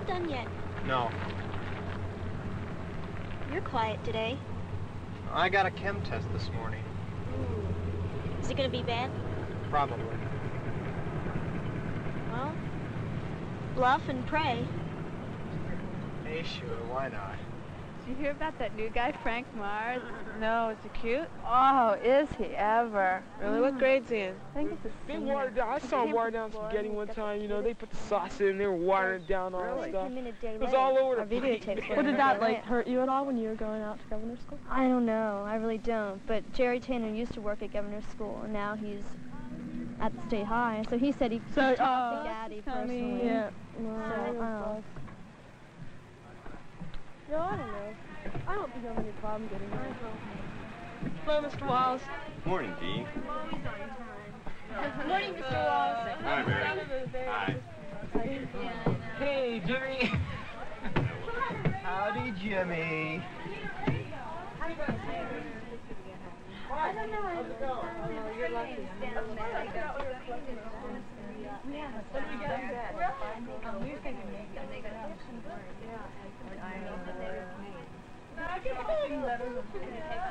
done yet? No. You're quiet today. I got a chem test this morning. Ooh. Is it gonna be bad? Probably. Well, bluff and pray. Hey, sure, why not? Did you hear about that new guy, Frank Mars? No, is he cute? Oh, is he ever? Really? What grade's he in? I think it's a They senior. watered down. I saw him water down spaghetti one time. You know, they put the sauce in. They were watering it down all that stuff. It was all over the place. Well, did that like hurt you at all when you were going out to governor's school? I don't know. I really don't. But Jerry Tanner used to work at governor's school, and now he's at the state high. So he said he talked to Gaddy personally. Yeah. No, I don't know. I don't think I'll have any problem getting it. Hello, Mr. Wallace. Morning, Dee. Morning, Mr. Wallace. Hi, Mary. Hi. Hey, Jimmy. Howdy, Jimmy. I don't know. You're lucky. Yeah. What do we get in bed? We were thinking maybe. I know.